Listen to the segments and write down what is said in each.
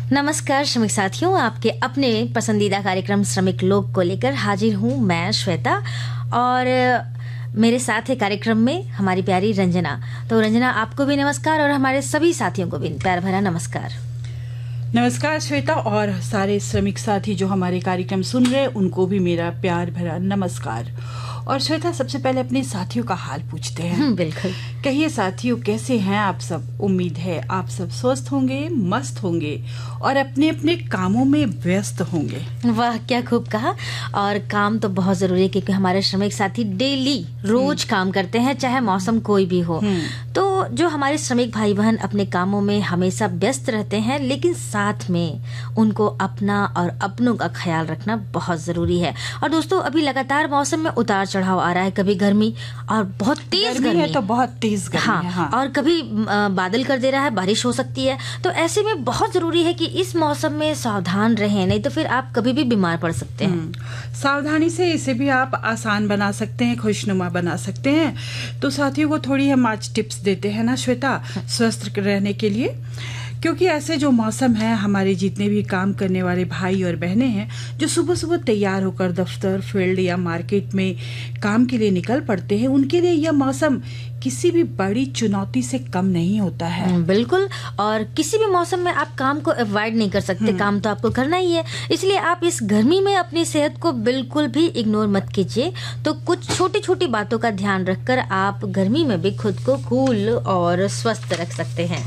नमस्कार श्रमिक साथियों, आपके अपने पसंदीदा कार्यक्रम श्रमिक लोक को लेकर हाजिर हूँ मैं श्वेता। और मेरे साथ है कार्यक्रम में हमारी प्यारी रंजना। तो रंजना, आपको भी नमस्कार और हमारे सभी साथियों को भी प्यार भरा नमस्कार। नमस्कार श्वेता, और सारे श्रमिक साथी जो हमारे कार्यक्रम सुन रहे हैं उनको भी मेरा प्यार भरा नमस्कार। और श्वेता, सबसे पहले अपने साथियों का हाल पूछते हैं। बिल्कुल। कहिए साथियों, कैसे हैं आप सब? उम्मीद है आप सब स्वस्थ होंगे, मस्त होंगे और अपने अपने कामों में व्यस्त होंगे। वाह, क्या खूब कहा। और काम तो बहुत जरूरी है क्योंकि हमारे श्रमिक साथी डेली रोज काम करते हैं, चाहे मौसम कोई भी हो। तो जो हमारे श्रमिक भाई बहन अपने कामों में हमेशा व्यस्त रहते हैं, लेकिन साथ में उनको अपना और अपनों का ख्याल रखना बहुत जरूरी है। और दोस्तों, अभी लगातार मौसम में उतार चढ़ाव आ रहा है। कभी गर्मी और बहुत तेज गर्मी है तो बहुत तेज गर्मी है। हाँ। और कभी बादल कर दे रहा है, बारिश हो सकती है। तो ऐसे में बहुत जरूरी है कि इस मौसम में सावधान रहें, नहीं तो फिर आप कभी भी बीमार पड़ सकते हैं। सावधानी से इसे भी आप आसान बना सकते हैं, खुशनुमा बना सकते हैं। तो साथियों को थोड़ी हम आज टिप्स देते हैं ना श्वेता, स्वस्थ रहने के लिए। क्योंकि ऐसे जो मौसम है, हमारे जितने भी काम करने वाले भाई और बहनें हैं जो सुबह सुबह तैयार होकर दफ्तर, फील्ड या मार्केट में काम के लिए निकल पड़ते हैं, उनके लिए यह मौसम किसी भी बड़ी चुनौती से कम नहीं होता है। बिल्कुल। और किसी भी मौसम में आप काम को अवॉइड नहीं कर सकते, काम तो आपको करना ही है। इसलिए आप इस गर्मी में अपनी सेहत को बिल्कुल भी इग्नोर मत कीजिए। तो कुछ छोटी छोटी बातों का ध्यान रखकर आप गर्मी में भी खुद को कूल और स्वस्थ रख सकते हैं।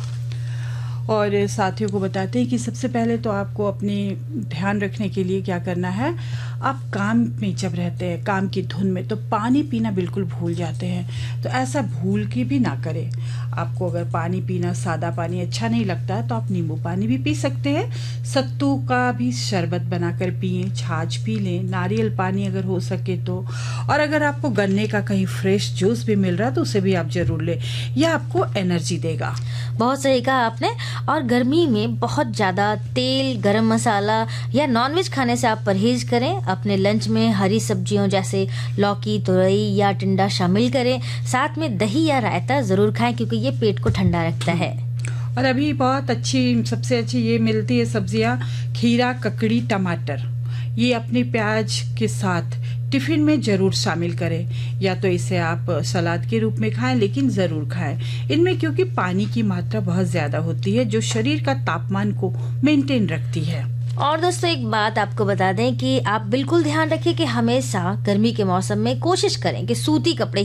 और साथियों को बताते हैं कि सबसे पहले तो आपको अपने ध्यान रखने के लिए क्या करना है। आप काम में जब रहते हैं, काम की धुन में, तो पानी पीना बिल्कुल भूल जाते हैं। तो ऐसा भूल के भी ना करें। आपको अगर पानी पीना, सादा पानी अच्छा नहीं लगता है तो आप नींबू पानी भी पी सकते हैं। सत्तू का भी शरबत बनाकर पिएं, छाछ पी लें, नारियल पानी अगर हो सके तो। और अगर आपको गन्ने का कहीं फ्रेश जूस भी मिल रहा है तो उसे भी आप जरूर लें, यह आपको एनर्जी देगा। बहुत सही कहा आपने। और गर्मी में बहुत ज्यादा तेल, गरम मसाला या नॉनवेज खाने से आप परहेज करें। अपने लंच में हरी सब्जियों जैसे लौकी, तुरई या टिंडा शामिल करें। साथ में दही या रायता जरूर खाएं क्योंकि ये पेट को ठंडा रखता है। और अभी बहुत अच्छी, सबसे अच्छी ये मिलती है सब्जियां, खीरा, ककड़ी, टमाटर। ये अपने प्याज के साथ टिफिन में जरूर शामिल करें, या तो इसे आप सलाद के रूप में खाएं, लेकिन जरूर खाएं इनमें, क्योंकि पानी की मात्रा बहुत ज्यादा होती है जो शरीर का तापमान को मेंटेन रखती है। और दोस्तों, एक बात आपको बता दें कि आप बिल्कुल ध्यान रखें कि हमेशा गर्मी के मौसम में कोशिश करें कि सूती कपड़े